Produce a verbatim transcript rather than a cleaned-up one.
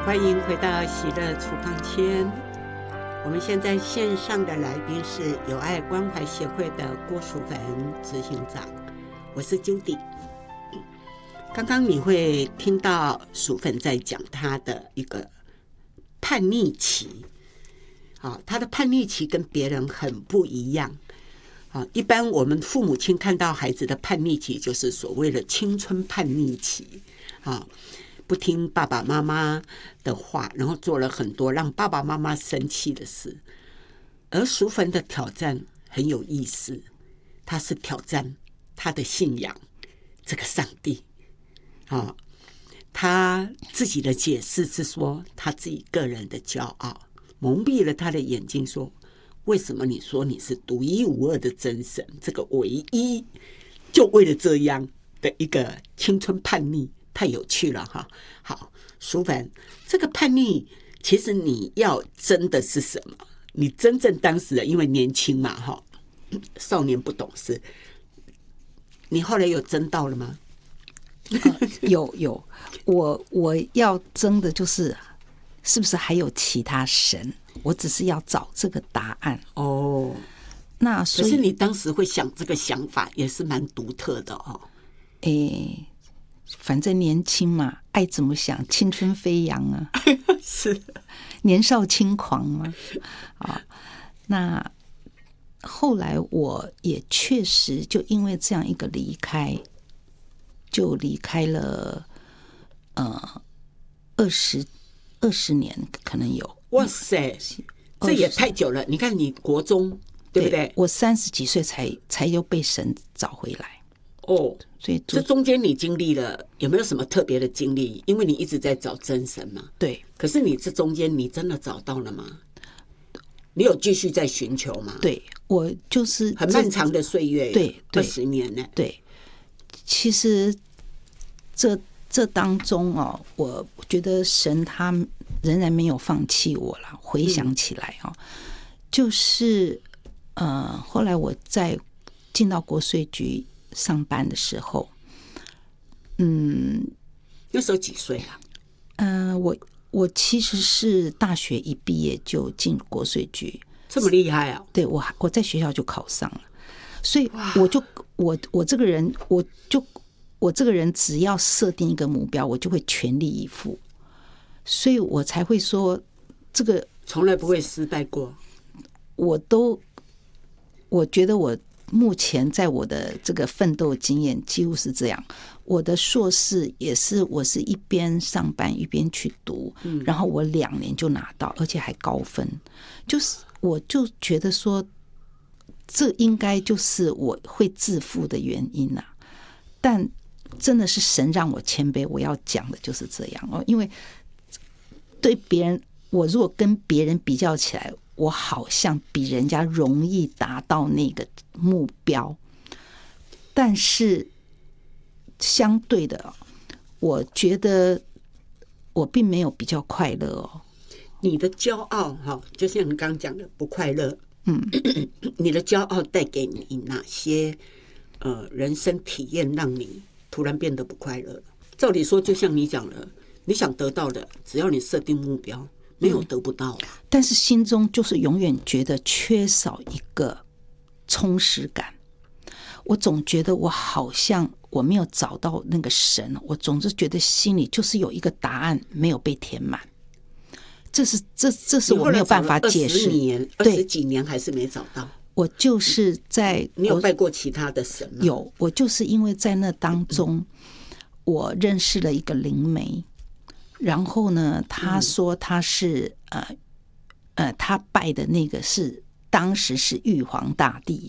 欢迎回到喜乐处方签。我们现在线上的来宾是友爱关怀协会的郭淑芬执行长，我是 Judy。刚刚你会听到淑芬在讲她的一个叛逆期，啊，她的叛逆期跟别人很不一样。啊，一般我们父母亲看到孩子的叛逆期，就是所谓的青春叛逆期，啊。不听爸爸妈妈的话，然后做了很多让爸爸妈妈生气的事。而淑芬的挑战很有意思，他是挑战他的信仰，这个上帝。啊，他自己的解释是说，他自己个人的骄傲蒙蔽了他的眼睛，说为什么你说你是独一无二的真神？这个唯一，就为了这样的一个青春叛逆。太有趣了哈！好，淑芬，这个叛逆其实你要争的是什么？你真正当时的因为年轻嘛哈，少年不懂事，你后来有争到了吗？ 呃、有有，我我要争的就是是不是还有其他神？我只是要找这个答案哦。 那所以可是你当时会想这个想法也是蛮独特的哦。 诶。反正年轻嘛，爱怎么想，青春飞扬啊， 是年少轻狂嘛。啊，那后来我也确实就因为这样一个离开，就离开了呃二十二十年，可能有。 哇塞，这也太久了！你看，你国中对不对？ 对，我三十几岁才才又被神找回来。 哦， 所以这中间你经历了有没有什么特别的经历？因为你一直在找真神嘛。 对。 可是你这中间你真的找到了吗？你有继续在寻求吗？ 对，我就是很漫长的岁月， 对， 二十年呢。 对，其实这这当中哦，我觉得神他仍然没有放弃我了。回想起来哦，嗯、就是呃，后来我在进到国税局上班的时候，嗯， 那时候几岁啊？ 嗯、呃，我我其实是大学一毕业就进国税局， 这么厉害啊！ 对，我我在学校就考上了，所以我就我我这个人，我就我这个人只要设定一个目标，我就会全力以赴，所以我才会说这个从来不会失败过。 我都我觉得我。目前在我的这个奋斗经验几乎是这样，我的硕士也是我是一边上班一边去读，嗯、然后我两年就拿到，而且还高分，就是我就觉得说这应该就是我会致富的原因啊。但真的是神让我谦卑，我要讲的就是这样哦，因为对别人，我如果跟别人比较起来，我好像比人家容易达到那个目标，但是相对的，我觉得我并没有比较快乐哦。 你的骄傲哈，就像你刚刚讲的不快乐， 嗯， 你的骄傲带给你哪些呃人生体验，让你突然变得不快乐？照理说，就像你讲的，你想得到的，只要你设定目标。没有得不到、啊嗯， 但是心中就是永远觉得缺少一个充实感。我总觉得我好像我没有找到那个神，我总是觉得心里就是有一个答案没有被填满。这是这这是我没有办法解释。 二十年、二十几年还是没找到。 我就是在你有拜过其他的神吗？ 有，我就是因为在那当中，我认识了一个灵媒。然后呢，他说他是、嗯、呃呃，他拜的那个是当时是玉皇大帝